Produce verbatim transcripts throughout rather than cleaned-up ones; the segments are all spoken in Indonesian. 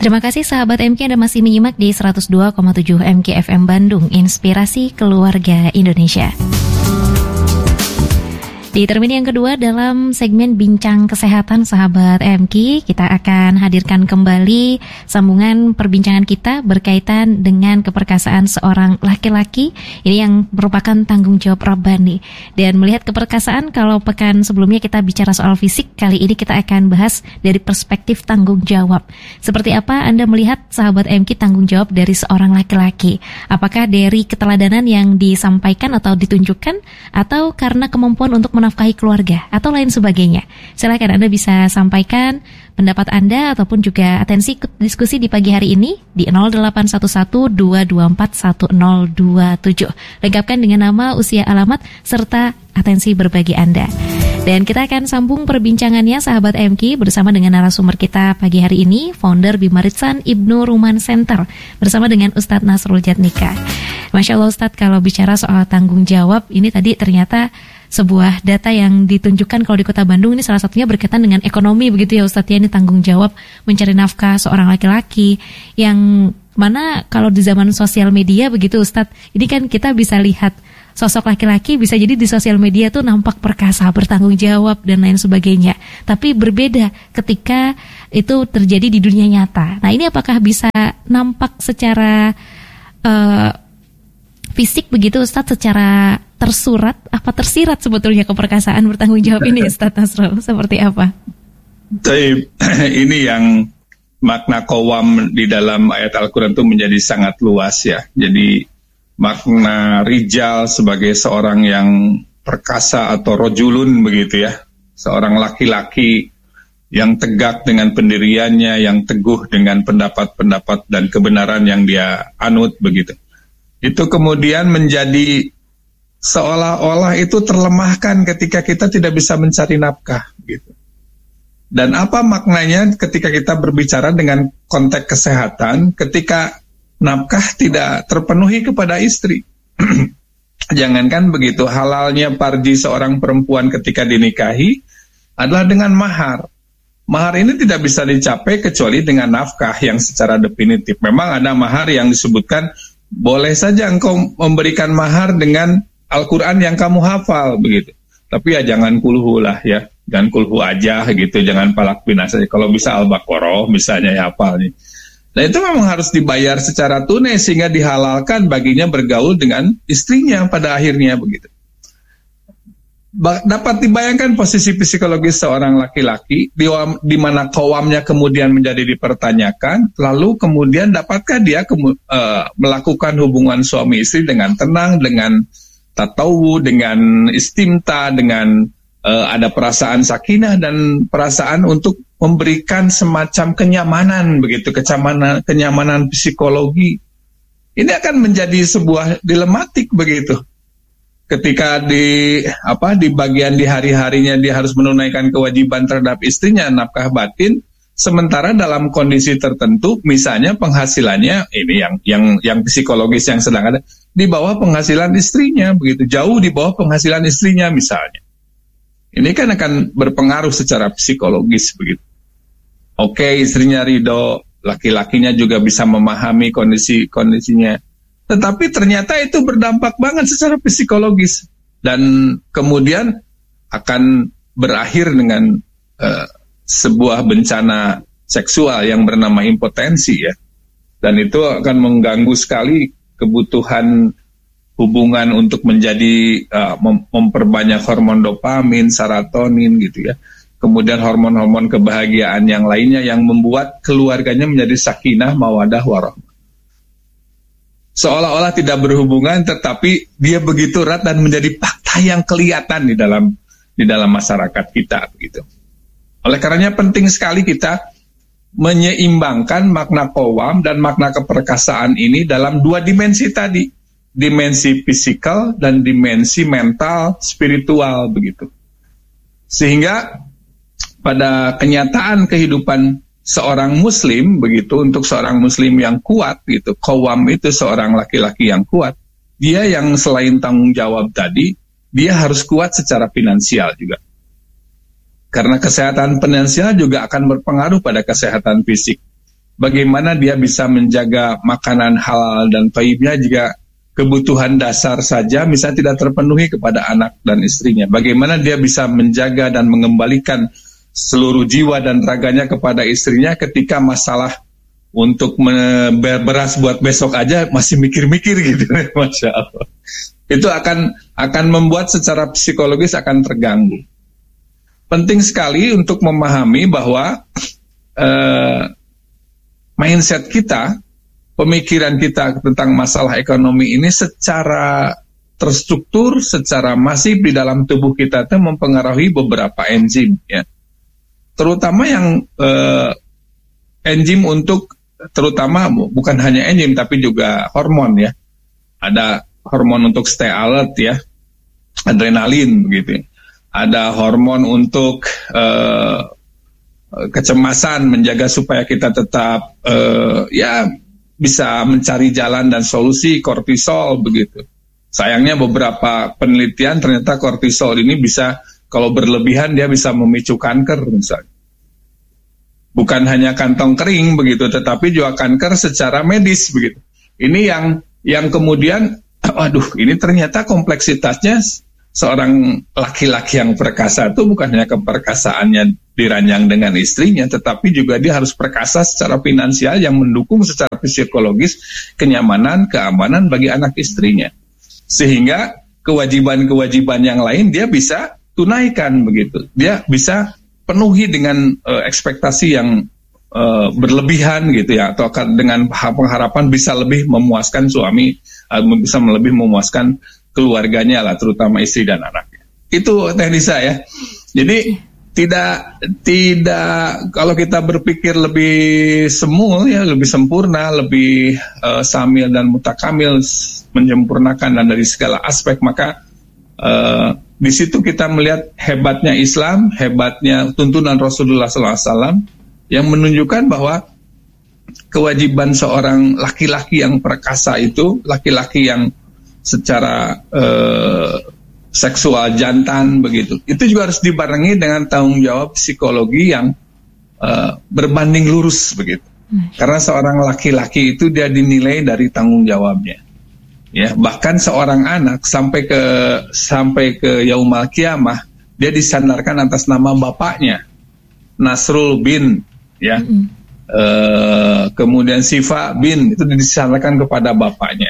Terima kasih sahabat M K, Anda masih menyimak di seratus dua koma tujuh M K F M Bandung, Inspirasi Keluarga Indonesia. Di termin yang kedua dalam segmen Bincang Kesehatan sahabat M K, kita akan hadirkan kembali sambungan perbincangan kita berkaitan dengan keperkasaan seorang laki-laki. Ini yang merupakan tanggung jawab Rabbani. Dan melihat keperkasaan, kalau pekan sebelumnya kita bicara soal fisik, kali ini kita akan bahas dari perspektif tanggung jawab. Seperti apa Anda melihat sahabat M K tanggung jawab dari seorang laki-laki? Apakah dari keteladanan yang disampaikan atau ditunjukkan, atau karena kemampuan untuk menafkahi keluarga, atau lain sebagainya? Silakan Anda bisa sampaikan pendapat Anda ataupun juga atensi diskusi di pagi hari ini di nol delapan satu satu dua dua empat satu nol dua tujuh. Lengkapkan dengan nama, usia, alamat, serta atensi berbagi Anda. Dan kita akan sambung perbincangannya sahabat M K bersama dengan narasumber kita pagi hari ini, founder Bimaritsan Ibnu Ruman Center, bersama dengan Ustadz Nasrul Jatnika. Masya Allah Ustadz, kalau bicara soal tanggung jawab, ini tadi ternyata sebuah data yang ditunjukkan kalau di Kota Bandung ini salah satunya berkaitan dengan ekonomi, begitu ya Ustadz ya. Ini tanggung jawab mencari nafkah seorang laki-laki, yang mana kalau di zaman sosial media begitu Ustadz, ini kan kita bisa lihat sosok laki-laki bisa jadi di sosial media tuh nampak perkasa, bertanggung jawab dan lain sebagainya. Tapi berbeda ketika itu terjadi di dunia nyata. Nah, ini apakah bisa nampak secara uh, fisik begitu Ustadz, secara tersurat, apa tersirat sebetulnya keperkasaan bertanggung jawab ini Ustadz Nasrul, seperti apa? Ini yang makna qawam di dalam ayat Al-Quran itu menjadi sangat luas ya. Jadi makna rijal sebagai seorang yang perkasa atau rojulun begitu ya, seorang laki-laki yang tegak dengan pendiriannya, yang teguh dengan pendapat-pendapat dan kebenaran yang dia anut begitu. Itu kemudian menjadi seolah-olah itu terlemahkan ketika kita tidak bisa mencari nafkah gitu. Dan apa maknanya ketika kita berbicara dengan konteks kesehatan, ketika nafkah tidak terpenuhi kepada istri? Jangankan begitu, halalnya parji seorang perempuan ketika dinikahi adalah dengan mahar. Mahar ini tidak bisa dicapai kecuali dengan nafkah yang secara definitif. Memang ada mahar yang disebutkan, boleh saja engkau memberikan mahar dengan Al-Quran yang kamu hafal begitu. Tapi ya jangan kulhu lah ya, jangan kulhu aja gitu, jangan palak binasa. Kalau bisa Al-Baqarah misalnya ya hafal nih. Nah itu memang harus dibayar secara tunai sehingga dihalalkan baginya bergaul dengan istrinya pada akhirnya begitu. Ba- dapat dibayangkan posisi psikologis seorang laki-laki di, di mana qawamnya kemudian menjadi dipertanyakan, lalu kemudian dapatkah dia kemu- uh, melakukan hubungan suami istri dengan tenang, dengan tatawu, dengan istimta, dengan uh, ada perasaan sakinah dan perasaan untuk memberikan semacam kenyamanan begitu, kenyamanan, kenyamanan psikologi. Ini akan menjadi sebuah dilematik begitu. Ketika di apa di bagian di hari-harinya dia harus menunaikan kewajiban terhadap istrinya, nafkah batin, sementara dalam kondisi tertentu misalnya penghasilannya ini yang yang yang psikologis yang sedang ada di bawah penghasilan istrinya begitu, jauh di bawah penghasilan istrinya misalnya. Ini kan akan berpengaruh secara psikologis begitu. Oke, istrinya ridho, laki-lakinya juga bisa memahami kondisi-kondisinya. Tetapi ternyata itu berdampak banget secara psikologis. Dan kemudian akan berakhir dengan uh, sebuah bencana seksual yang bernama impotensi ya. Dan itu akan mengganggu sekali kebutuhan hubungan untuk menjadi uh, mem- memperbanyak hormon dopamin, serotonin gitu ya. Kemudian hormon-hormon kebahagiaan yang lainnya yang membuat keluarganya menjadi sakinah, mawadah, warahmah. Seolah-olah tidak berhubungan, tetapi dia begitu erat dan menjadi fakta yang kelihatan di dalam di dalam masyarakat kita begitu. Oleh karenanya penting sekali kita menyeimbangkan makna qawam dan makna keperkasaan ini dalam dua dimensi tadi, dimensi fisikal dan dimensi mental, spiritual begitu. Sehingga pada kenyataan kehidupan seorang muslim begitu, untuk seorang muslim yang kuat gitu, qawam itu seorang laki-laki yang kuat, dia yang selain tanggung jawab tadi, dia harus kuat secara finansial juga. Karena kesehatan finansial juga akan berpengaruh pada kesehatan fisik. bagaimana dia bisa menjaga makanan halal dan thayyibnya jika kebutuhan dasar saja misalnya tidak terpenuhi kepada anak dan istrinya. Bagaimana dia bisa menjaga dan mengembalikan seluruh jiwa dan raganya kepada istrinya ketika masalah untuk beras buat besok aja masih mikir-mikir gitu. Masya Allah. Itu akan akan membuat secara psikologis akan terganggu. Penting sekali untuk memahami bahwa uh, mindset kita, pemikiran kita tentang masalah ekonomi ini secara terstruktur, secara masif di dalam tubuh kita itu mempengaruhi beberapa enzim, ya. Terutama yang eh, enzim untuk, terutama bukan hanya enzim tapi juga hormon, ya. Ada hormon untuk stay alert, ya, adrenalin begitu. Ada hormon untuk eh, kecemasan, menjaga supaya kita tetap eh, ya bisa mencari jalan dan solusi, kortisol begitu. Sayangnya beberapa penelitian ternyata kortisol ini bisa, kalau berlebihan dia bisa memicu kanker misalnya. Bukan hanya kantong kering begitu, tetapi juga kanker secara medis begitu. Ini yang yang kemudian, waduh, ini ternyata kompleksitasnya. Seorang laki-laki yang perkasa itu bukan hanya keperkasaannya diranjang dengan istrinya, tetapi juga dia harus perkasa secara finansial yang mendukung secara psikologis kenyamanan, keamanan bagi anak istrinya. Sehingga kewajiban-kewajiban yang lain dia bisa tunaikan begitu. Dia bisa penuhi dengan uh, ekspektasi yang uh, berlebihan gitu ya, atau dengan pengharapan bisa lebih memuaskan suami, uh, bisa lebih memuaskan keluarganya lah, terutama istri dan anaknya. Itu teknis saya. Jadi tidak tidak kalau kita berpikir lebih semul, ya, lebih sempurna, lebih uh, samil dan mutakamil, menyempurnakan dan dari segala aspek, maka uh, di situ kita melihat hebatnya Islam, hebatnya tuntunan Rasulullah shallallahu alaihi wasallam yang menunjukkan bahwa kewajiban seorang laki-laki yang perkasa itu, laki-laki yang secara uh, seksual jantan begitu, itu juga harus dibarengi dengan tanggung jawab psikologi yang uh, berbanding lurus begitu. Hmm. Karena seorang laki-laki itu dia dinilai dari tanggung jawabnya, ya. Bahkan seorang anak sampai ke sampai ke Yaumul Qiyamah dia disandarkan atas nama bapaknya, Nasrul bin, ya. Hmm. Uh, kemudian Sifa bin, itu disandarkan kepada bapaknya.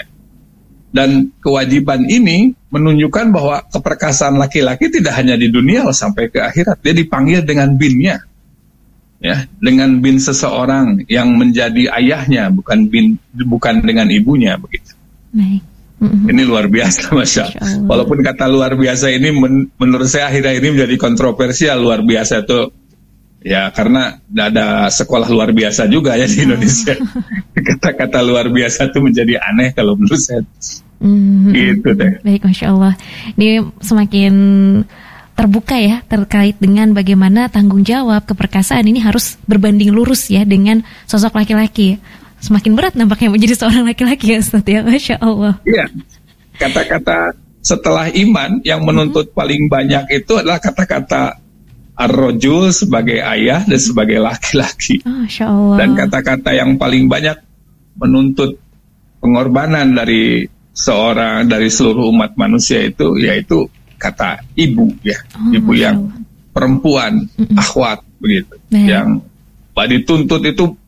Dan kewajiban ini menunjukkan bahwa keperkasaan laki-laki tidak hanya di dunia sampai ke akhirat. Dia dipanggil dengan binnya, ya, dengan bin seseorang yang menjadi ayahnya, bukan bin, bukan dengan ibunya begitu. Baik. Mm-hmm. Ini luar biasa, Masya Allah. Walaupun kata luar biasa ini men- menurut saya akhir-akhir ini menjadi kontroversial. Luar biasa itu, ya, karena ada sekolah luar biasa juga ya di Indonesia. Kata-kata luar biasa itu menjadi aneh kalau menurut saya. Mm-hmm. Gitu deh. Baik, Masya Allah. Ini semakin terbuka ya terkait dengan bagaimana tanggung jawab keperkasaan ini harus berbanding lurus ya dengan sosok laki-laki. Semakin berat nampaknya menjadi seorang laki-laki ya Ustaz ya, Masya Allah. Iya. Kata-kata setelah iman yang menuntut mm-hmm. paling banyak itu adalah kata-kata ar-rajul sebagai ayah dan sebagai laki-laki. Masya Allah. Dan kata-kata yang paling banyak menuntut pengorbanan dari seorang, dari seluruh umat manusia itu yaitu kata ibu, ya. Oh, ibu yang Allah. Perempuan, mm-mm. akhwat begitu. Nah. Yang dituntut itu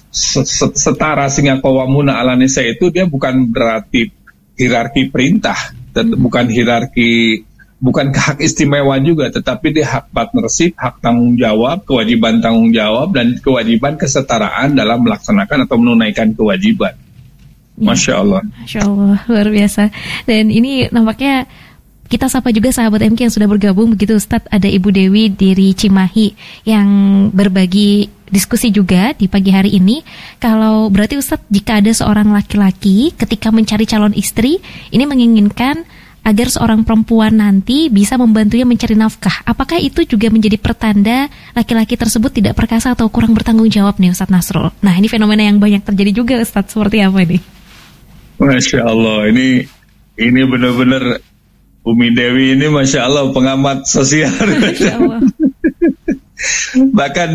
setara, sehingga qawwamuna 'alan nisa itu dia bukan berarti hierarki perintah, mm-hmm. bukan hierarki, bukan hak istimewa juga, tetapi dia hak partnership, hak tanggung jawab, kewajiban tanggung jawab, dan kewajiban kesetaraan dalam melaksanakan atau menunaikan kewajiban. Ya. Masya Allah. Masya Allah, luar biasa. Dan ini nampaknya kita sapa juga sahabat M K yang sudah bergabung begitu Ustadz. Ada Ibu Dewi dari Cimahi yang berbagi diskusi juga di pagi hari ini. Kalau berarti Ustadz, jika ada seorang laki-laki ketika mencari calon istri, ini menginginkan agar seorang perempuan nanti bisa membantunya mencari nafkah. Apakah itu juga menjadi pertanda laki-laki tersebut tidak perkasa atau kurang bertanggung jawab nih Ustadz Nasrul? Nah, ini fenomena yang banyak terjadi juga Ustadz, seperti apa ini? Masya Allah, ini ini benar-benar Umi Dewi ini Masya Allah pengamat sosial. Masya Allah. Bahkan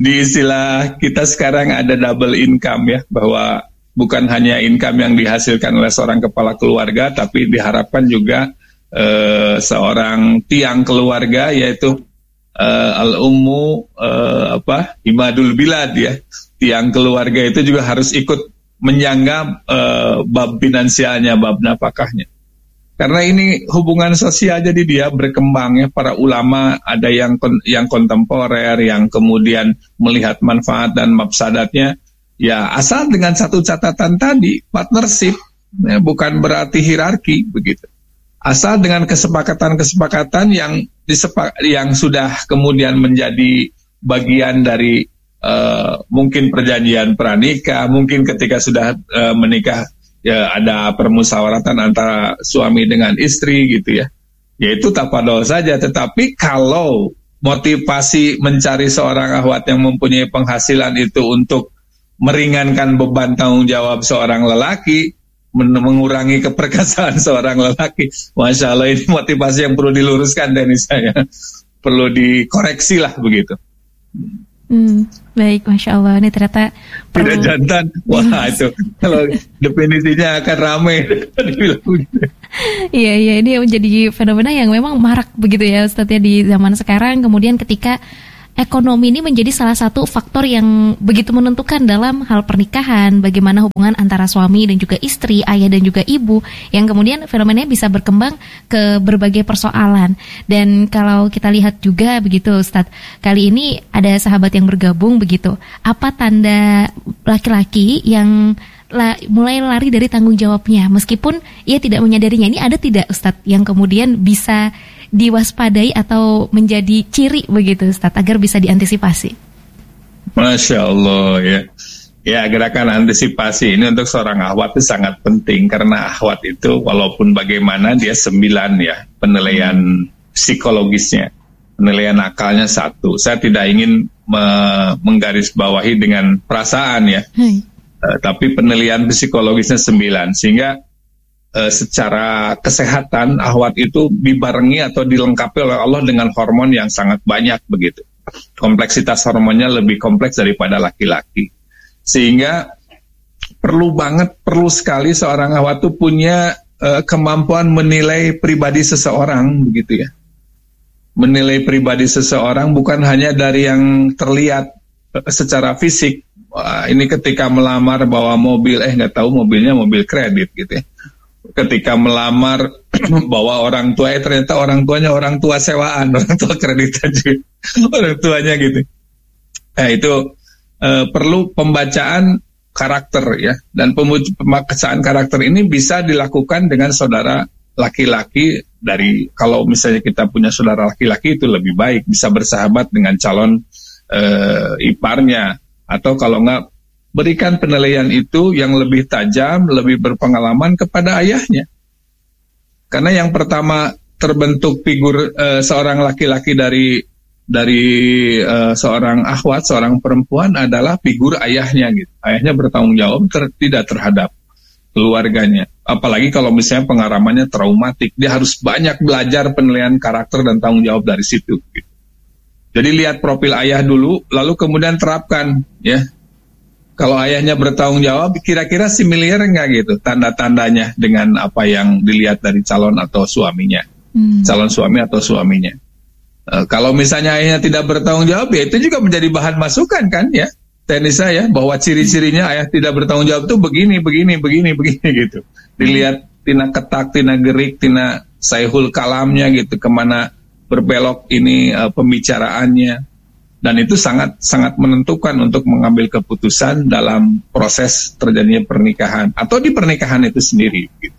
di istilah kita sekarang ada double income ya, bahwa bukan hanya income yang dihasilkan oleh seorang kepala keluarga, tapi diharapkan juga uh, seorang tiang keluarga, yaitu uh, al-ummu uh, apa imadul bilad ya, tiang keluarga itu juga harus ikut menyangga uh, bab finansialnya, bab nafkahnya. Karena ini hubungan sosial, jadi dia berkembang ya. Para ulama ada yang kon, yang kontemporer, yang kemudian melihat manfaat dan mafsadatnya. Ya asal dengan satu catatan tadi, partnership, ya, bukan berarti hierarki begitu. Asal dengan kesepakatan-kesepakatan yang disepak, yang sudah kemudian menjadi bagian dari uh, mungkin perjanjian pranikah, mungkin ketika sudah uh, menikah. Ya ada permusyawaratan antara suami dengan istri gitu ya. Yaitu tapadol saja. Tetapi kalau motivasi mencari seorang akhwat yang mempunyai penghasilan itu untuk meringankan beban tanggung jawab seorang lelaki, men- mengurangi keperkasaan seorang lelaki, Masya Allah, ini motivasi yang perlu diluruskan dari saya. Perlu dikoreksi lah begitu. Hmm, baik, Masya Allah. Ini ternyata perlu... Tidak jantan. Wah itu kalau definisinya akan ramai. Iya, iya, ini menjadi fenomena yang memang marak begitu ya Ustadz ya di zaman sekarang. Kemudian ketika ekonomi ini menjadi salah satu faktor yang begitu menentukan dalam hal pernikahan, bagaimana hubungan antara suami dan juga istri, ayah dan juga ibu, yang kemudian fenomenanya bisa berkembang ke berbagai persoalan. Dan kalau kita lihat juga begitu Ustadz, kali ini ada sahabat yang bergabung begitu. Apa tanda laki-laki yang la, mulai lari dari tanggung jawabnya, meskipun ia tidak menyadarinya? Ini ada tidak Ustadz yang kemudian bisa diwaspadai atau menjadi ciri begitu Ustadz agar bisa diantisipasi? Masya Allah ya. Ya, gerakan antisipasi ini untuk seorang akhwat itu sangat penting, karena akhwat itu walaupun bagaimana dia sembilan ya penilaian psikologisnya, penilaian akalnya satu. Saya tidak ingin me- menggarisbawahi dengan perasaan ya, hmm. uh, tapi penilaian psikologisnya sembilan, sehingga Uh, secara kesehatan akhwat itu dibarengi atau dilengkapi oleh Allah dengan hormon yang sangat banyak begitu. Kompleksitas hormonnya lebih kompleks daripada laki-laki. Sehingga perlu banget, perlu sekali seorang akhwat itu punya uh, kemampuan menilai pribadi seseorang begitu ya. Menilai pribadi seseorang bukan hanya dari yang terlihat uh, secara fisik. Wah, ini ketika melamar bawa mobil, eh nggak tahu mobilnya mobil kredit gitu ya. Ketika melamar bawa orang tua, eh ternyata orang tuanya orang tua sewaan, orang tua kreditan juga, orang tuanya gitu. Nah itu eh, perlu pembacaan karakter ya, dan pembacaan karakter ini bisa dilakukan dengan saudara laki-laki. Dari kalau misalnya kita punya saudara laki-laki itu lebih baik bisa bersahabat dengan calon eh, iparnya, atau kalau enggak berikan penilaian itu yang lebih tajam, lebih berpengalaman kepada ayahnya. Karena yang pertama terbentuk figur uh, seorang laki-laki dari dari uh, seorang akhwat, seorang perempuan adalah figur ayahnya gitu. Ayahnya bertanggung jawab ter- tidak terhadap keluarganya. Apalagi kalau misalnya pengalamannya traumatik, dia harus banyak belajar penilaian karakter dan tanggung jawab dari situ gitu. Jadi lihat profil ayah dulu, lalu kemudian terapkan ya. Kalau ayahnya bertanggung jawab, kira-kira similar nggak gitu tanda-tandanya dengan apa yang dilihat dari calon atau suaminya, hmm. calon suami atau suaminya. E, kalau misalnya ayahnya tidak bertanggung jawab, ya itu juga menjadi bahan masukan kan ya, Tenisa ya, bahwa ciri-cirinya ayah tidak bertanggung jawab itu begini, begini, begini, begini gitu. Dilihat tina ketak, tina gerik, tina saihul kalamnya gitu, kemana berbelok ini e, pembicaraannya. Dan itu sangat sangat menentukan untuk mengambil keputusan dalam proses terjadinya pernikahan atau di pernikahan itu sendiri. Gitu.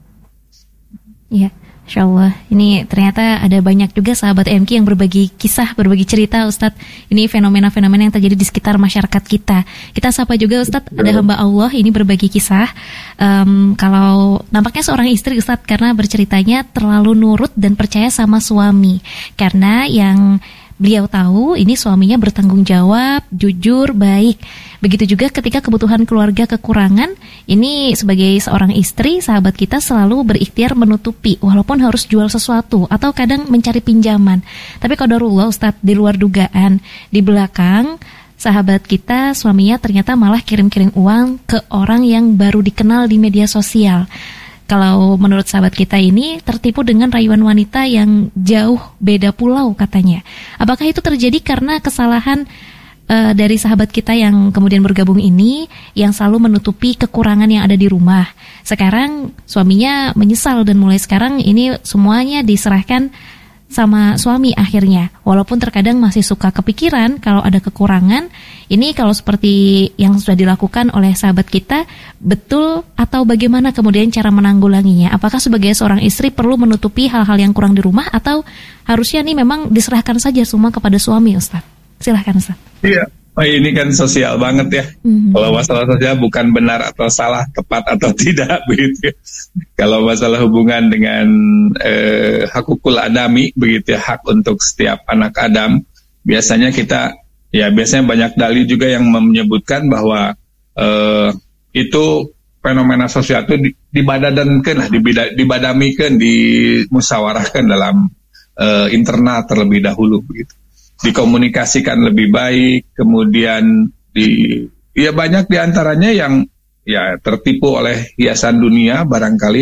Iya, Insya Allah. Ini ternyata ada banyak juga sahabat M K yang berbagi kisah, berbagi cerita, Ustadz. Ini fenomena-fenomena yang terjadi di sekitar masyarakat kita. Kita sapa juga Ustadz, ada hamba Allah ini berbagi kisah. Um, kalau nampaknya seorang istri Ustadz, karena berceritanya terlalu nurut dan percaya sama suami. Karena yang beliau tahu ini suaminya bertanggung jawab, jujur, baik. Begitu juga ketika kebutuhan keluarga kekurangan, ini sebagai seorang istri, sahabat kita selalu berikhtiar menutupi walaupun harus jual sesuatu atau kadang mencari pinjaman. Tapi qadarullah Ustadz, di luar dugaan, di belakang sahabat kita suaminya ternyata malah kirim-kirim uang ke orang yang baru dikenal di media sosial. Kalau menurut sahabat kita ini tertipu dengan rayuan wanita yang jauh beda pulau katanya. Apakah itu terjadi karena kesalahan uh, dari sahabat kita yang kemudian bergabung ini yang selalu menutupi kekurangan yang ada di rumah? Sekarang suaminya menyesal dan mulai sekarang ini semuanya diserahkan sama suami akhirnya, walaupun terkadang masih suka kepikiran kalau ada kekurangan. Ini kalau seperti yang sudah dilakukan oleh sahabat kita, betul atau bagaimana kemudian cara menanggulanginya? Apakah sebagai seorang istri perlu menutupi hal-hal yang kurang di rumah, atau harusnya ini memang diserahkan saja semua kepada suami, Ustaz? Silahkan, Ustaz. Iya, oh, ini kan sosial banget ya. Mm-hmm. Kalau masalah sosial bukan benar atau salah, tepat atau tidak begitu ya. Kalau masalah hubungan dengan eh, hakukul adami begitu ya, hak untuk setiap anak Adam, biasanya kita ya biasanya banyak dalil juga yang menyebutkan bahwa eh, itu fenomena sosial itu dibadadankeun lah, dibadamikeun, dimusyawarahkan dalam eh, internal terlebih dahulu begitu. Dikomunikasikan lebih baik, kemudian di ya banyak diantaranya yang ya tertipu oleh hiasan dunia barangkali,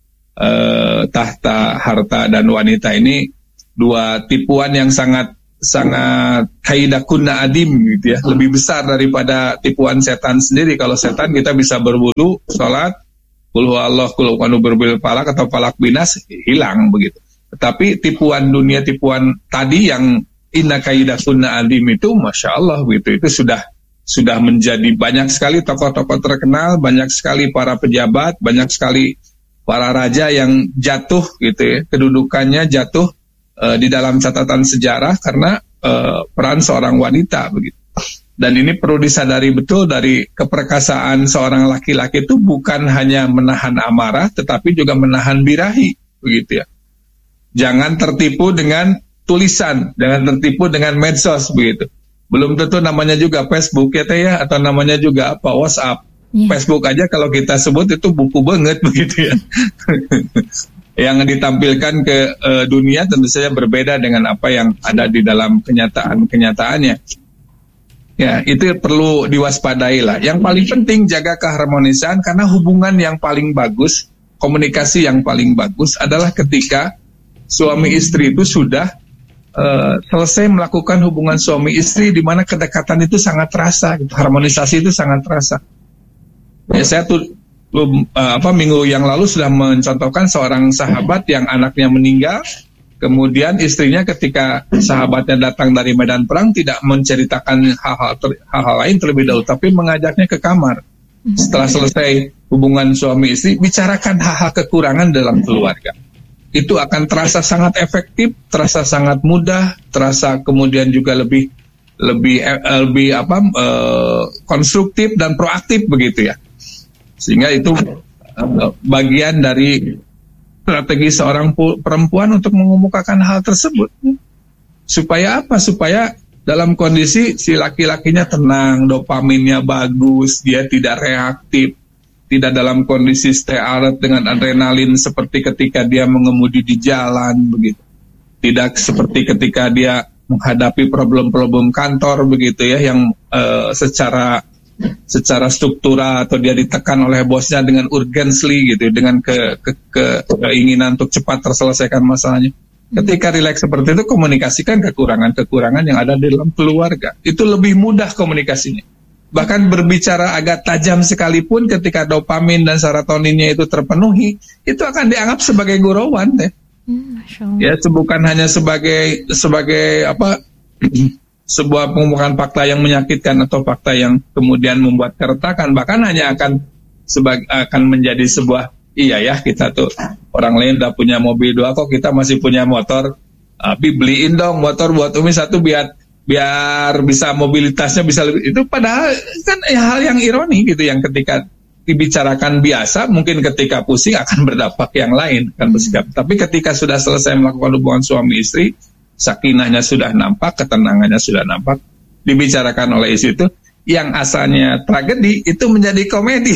eh, tahta, harta dan wanita ini dua tipuan yang sangat sangat kaidakunna adim gitu ya, lebih besar daripada tipuan setan sendiri. Kalau setan kita bisa berwudu, sholat, kul huwallahu kul huwanu berbil falak atau falak binas, hilang begitu. Tetapi tipuan dunia, tipuan tadi yang inna kaidakunna adim itu, masya Allah gitu, itu sudah sudah menjadi banyak sekali tokoh-tokoh terkenal, banyak sekali para pejabat, banyak sekali para raja yang jatuh gitu ya, kedudukannya jatuh uh, di dalam catatan sejarah karena uh, peran seorang wanita begitu. Dan ini perlu disadari betul, dari keperkasaan seorang laki-laki itu bukan hanya menahan amarah, tetapi juga menahan birahi begitu ya. Jangan tertipu dengan tulisan, jangan tertipu dengan medsos begitu. Belum tentu namanya juga Facebook ya teh ya, atau namanya juga apa, WhatsApp. Yeah. Facebook aja kalau kita sebut itu buku banget begitu ya. Yang ditampilkan ke uh, dunia tentu saja berbeda dengan apa yang ada di dalam kenyataan-kenyataannya. Ya, itu perlu diwaspadai lah. Yang paling penting jaga keharmonisan, karena hubungan yang paling bagus, komunikasi yang paling bagus adalah ketika suami istri itu sudah Uh, selesai melakukan hubungan suami istri di mana kedekatan itu sangat terasa, gitu. Harmonisasi itu sangat terasa. Ya, saya tuh uh, apa minggu yang lalu sudah mencontohkan seorang sahabat yang anaknya meninggal, kemudian istrinya ketika sahabatnya datang dari medan perang tidak menceritakan hal-hal ter, hal-hal lain terlebih dahulu, tapi mengajaknya ke kamar. Setelah selesai hubungan suami istri, bicarakan hal-hal kekurangan dalam keluarga. Itu akan terasa sangat efektif, terasa sangat mudah, terasa kemudian juga lebih lebih lebih apa uh, konstruktif dan proaktif begitu ya. Sehingga itu uh, bagian dari strategi seorang perempuan untuk mengemukakan hal tersebut. Supaya apa? Supaya dalam kondisi si laki-lakinya tenang, dopaminnya bagus, dia tidak reaktif, tidak dalam kondisi stay alert dengan adrenalin seperti ketika dia mengemudi di jalan begitu. Tidak seperti ketika dia menghadapi problem-problem kantor begitu ya, yang uh, secara secara struktural atau dia ditekan oleh bosnya dengan urgently gitu, dengan ke, ke, ke keinginan untuk cepat terselesaikan masalahnya. Ketika rileks seperti itu, komunikasikan kekurangan-kekurangan yang ada di dalam keluarga. Itu lebih mudah komunikasinya. Bahkan berbicara agak tajam sekalipun, ketika dopamin dan serotoninnya itu terpenuhi, itu akan dianggap sebagai gurauan deh. Hmm, ya, bukan hanya sebagai sebagai apa sebuah pengungkapan fakta yang menyakitkan atau fakta yang kemudian membuat keretakan, bahkan hanya akan sebagai akan menjadi sebuah iya ya, kita tuh orang lain udah punya mobil dua, kok kita masih punya motor, tapi beliin dong motor buat Umi satu biar biar bisa mobilitasnya bisa lebih. Itu padahal kan hal yang ironi gitu, yang ketika dibicarakan biasa mungkin ketika pusing akan berdampak yang lain kan bersikap. Tapi ketika sudah selesai melakukan hubungan suami istri, sakinahnya sudah nampak, ketenangannya sudah nampak, dibicarakan oleh istri itu, yang asalnya tragedi itu menjadi komedi.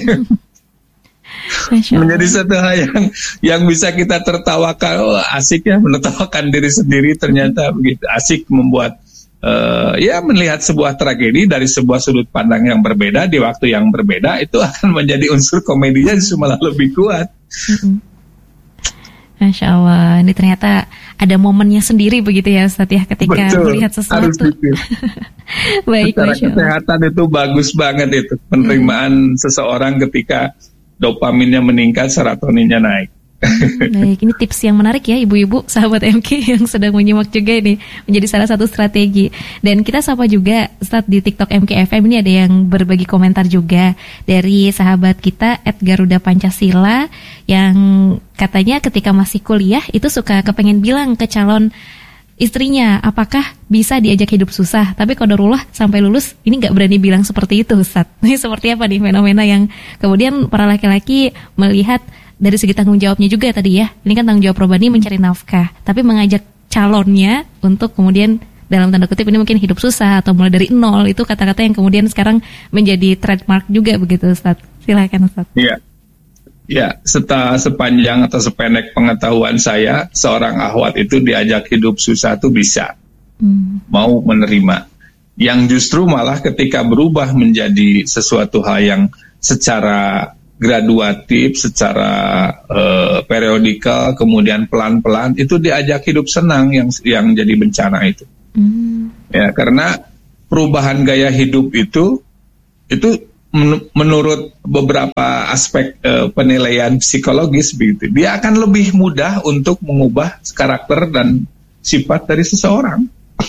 Menjadi satu hal yang yang bisa kita tertawakan. Oh, asik ya menertawakan diri sendiri, ternyata begitu asik membuat uh, ya melihat sebuah tragedi dari sebuah sudut pandang yang berbeda di waktu yang berbeda, itu akan menjadi unsur komedinya justru malah lebih kuat. Mm-mm. Masya Allah, ini ternyata ada momennya sendiri begitu ya Ustaz ya ketika Betul, melihat sesuatu. Baik, secara Masya Allah. kesehatan itu bagus banget itu penerimaan hmm. seseorang ketika dopaminnya meningkat, serotoninnya naik. Baik, ini tips yang menarik ya ibu-ibu sahabat M K yang sedang menyimak juga ini, menjadi salah satu strategi. Dan kita sapa juga Ustaz di TikTok M K F M, ini ada yang berbagi komentar juga dari sahabat kita at Garuda Pancasila yang katanya ketika masih kuliah itu suka kepengen bilang ke calon istrinya apakah bisa diajak hidup susah, tapi qadarullah sampai lulus ini nggak berani bilang seperti itu Ustaz. Ini seperti apa nih fenomena yang kemudian para laki-laki melihat dari segi tanggung jawabnya juga tadi ya. Ini kan tanggung jawab robani mencari nafkah, tapi mengajak calonnya untuk kemudian dalam tanda kutip ini mungkin hidup susah atau mulai dari nol, itu kata-kata yang kemudian sekarang menjadi trademark juga begitu Ustaz. Silakan Ustaz. Iya. Ya, seta, sepanjang atau sependek pengetahuan saya, seorang akhwat itu diajak hidup susah itu bisa. Hmm. Mau menerima. Yang justru malah ketika berubah menjadi sesuatu hal yang secara graduatif, secara uh, periodikal, kemudian pelan-pelan, itu diajak hidup senang yang yang jadi bencana itu. Hmm. Ya, karena perubahan gaya hidup itu itu men- menurut beberapa aspek uh, penilaian psikologis begitu, dia akan lebih mudah untuk mengubah karakter dan sifat dari seseorang.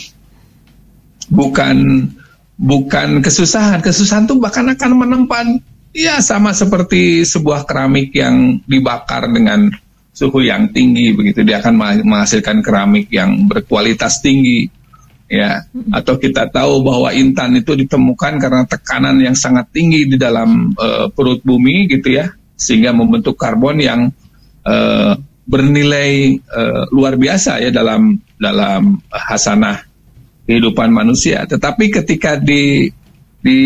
Bukan bukan kesusahan, kesusahan itu bahkan akan menempan. Ya, sama seperti sebuah keramik yang dibakar dengan suhu yang tinggi begitu, dia akan menghasilkan keramik yang berkualitas tinggi. Ya, atau kita tahu bahwa intan itu ditemukan karena tekanan yang sangat tinggi di dalam uh, perut bumi gitu ya, sehingga membentuk karbon yang uh, bernilai uh, luar biasa ya dalam dalam hasanah kehidupan manusia. Tetapi ketika di di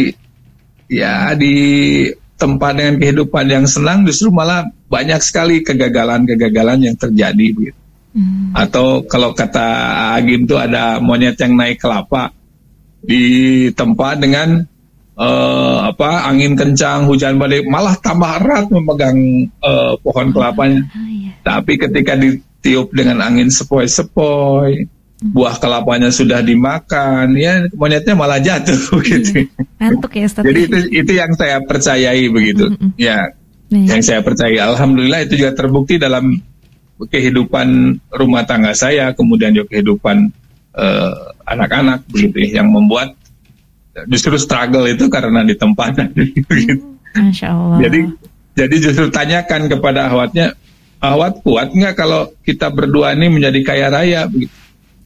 ya di tempat dengan kehidupan yang senang, justru malah banyak sekali kegagalan-kegagalan yang terjadi begitu. Hmm. Atau kalau kata Agim itu ada monyet yang naik kelapa di tempat dengan uh, apa angin kencang, hujan badai, malah tambah erat memegang uh, pohon kelapanya. Oh, iya. Tapi ketika ditiup dengan angin sepoi-sepoi, buah kelapanya sudah dimakan, ya monyetnya malah jatuh begitu. Ngantuk ya Ustaz. Jadi itu itu yang saya percayai begitu. Mm-hmm. Ya, mm-hmm. Yang saya percaya. Alhamdulillah itu juga terbukti dalam kehidupan rumah tangga saya, kemudian juga kehidupan uh, anak-anak begitu, yang membuat justru struggle itu karena di tempat. Gitu. Masya Allah. Jadi jadi justru tanyakan kepada ahwatnya, ahwat kuat nggak kalau kita berdua ini menjadi kaya raya begitu.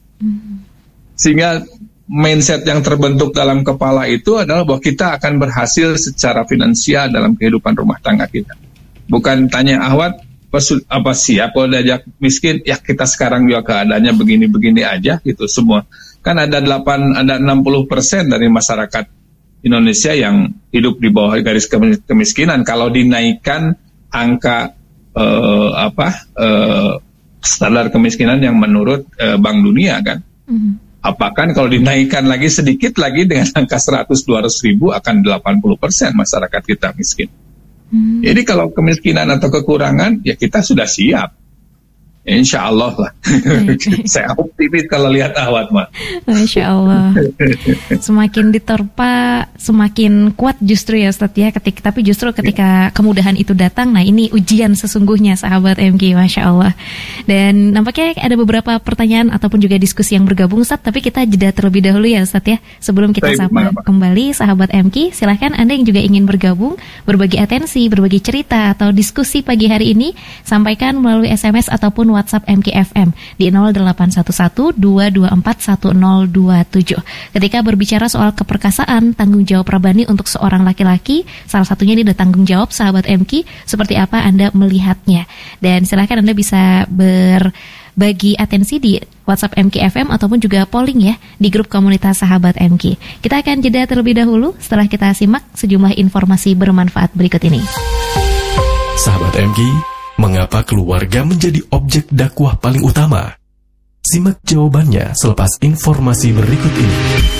Sehingga mindset yang terbentuk dalam kepala itu adalah bahwa kita akan berhasil secara finansial dalam kehidupan rumah tangga kita. Bukan tanya ahwat apa siap kalau diajak miskin, ya kita sekarang juga keadaannya begini-begini aja gitu semua. Kan ada delapan ada enam puluh persen dari masyarakat Indonesia yang hidup di bawah garis kemiskinan. Kalau dinaikkan angka eh, apa eh, standar kemiskinan yang menurut uh, Bank Dunia kan, mm-hmm. apakah kalau dinaikkan lagi sedikit lagi dengan angka seratus dua ratus ribu akan delapan puluh persen masyarakat kita miskin. Mm-hmm. Jadi kalau kemiskinan atau kekurangan ya kita sudah siap. Insya Allah lah. Saya optimis kalau lihat ahwat mah. Masya Allah. Semakin diterpa, semakin kuat justru ya Ustaz ya. Ketika, tapi justru ketika kemudahan itu datang, nah ini ujian sesungguhnya sahabat M K, Masya Allah. Dan nampaknya ada beberapa pertanyaan ataupun juga diskusi yang bergabung Ustaz, tapi kita jeda terlebih dahulu ya Ustaz ya. Sebelum kita Baik, sapa maaf. kembali sahabat M K, silahkan Anda yang juga ingin bergabung, berbagi atensi, berbagi cerita atau diskusi pagi hari ini, sampaikan melalui S M S ataupun WhatsApp M K F M di nol delapan satu satu dua dua empat satu nol dua tujuh. Ketika berbicara soal keperkasaan, tanggung jawab rabani untuk seorang laki-laki, salah satunya ini ada tanggung jawab sahabat M K, seperti apa Anda melihatnya? Dan silakan Anda bisa berbagi atensi di WhatsApp M K F M ataupun juga polling ya di grup komunitas sahabat M K. Kita akan jeda terlebih dahulu setelah kita simak sejumlah informasi bermanfaat berikut ini. Sahabat M K, mengapa keluarga menjadi objek dakwah paling utama? Simak jawabannya selepas informasi berikut ini.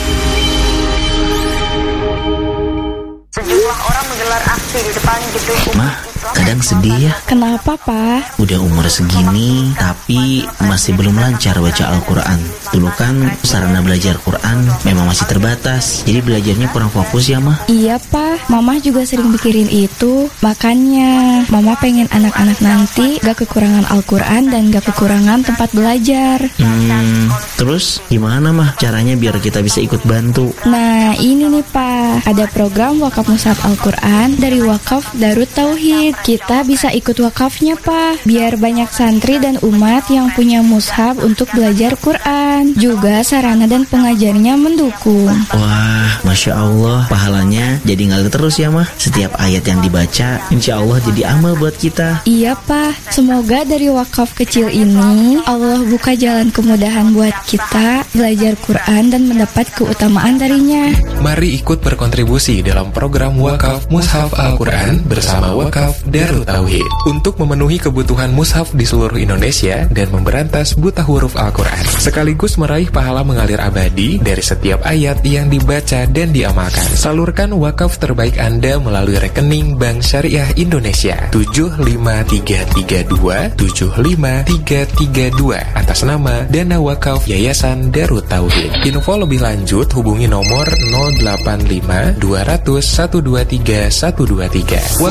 Sejumlah orang menggelar aksi di depan gedung Mah, kadang sedih ya. Kenapa, Pak? Udah umur segini, tapi masih belum lancar baca Al-Quran. Dulu kan sarana belajar Quran memang masih terbatas, jadi belajarnya kurang fokus ya, Mah. Iya, Pak. Mama juga sering mikirin itu. Makanya, Mama pengen anak-anak nanti gak kekurangan Al-Quran dan gak kekurangan tempat belajar. Hmm, terus gimana, Mah, caranya biar kita bisa ikut bantu? Nah, ini nih, Pak. Ada program wakaf mushaf Al-Quran dari Wakaf Darut Tauhid. Kita bisa ikut wakafnya, Pak. Biar banyak santri dan umat yang punya mushaf untuk belajar Quran. Juga sarana dan pengajarnya mendukung. Wah, Masya Allah, pahalanya jadi ngalir terus ya, Mah. Setiap ayat yang dibaca, insya Allah jadi amal buat kita. Iya, Pak. Semoga dari wakaf kecil ini, Allah buka jalan kemudahan buat kita belajar Quran dan mendapat keutamaan darinya. Mari ikut berkontribusi dalam program Wakaf Mushaf Al-Quran bersama Wakaf Darut Tauhid untuk memenuhi kebutuhan mushaf di seluruh Indonesia dan memberantas buta huruf Al-Quran, sekaligus meraih pahala mengalir abadi dari setiap ayat yang dibaca dan diamalkan. Salurkan wakaf terbaik Anda melalui rekening Bank Syariah Indonesia tujuh lima tiga tiga dua tujuh lima tiga tiga dua atas nama Dana Wakaf Yayasan Darut Tauhid. Info lebih lanjut hubungi nomor nol delapan lima dua nol nol satu dua tiga satu dua tiga.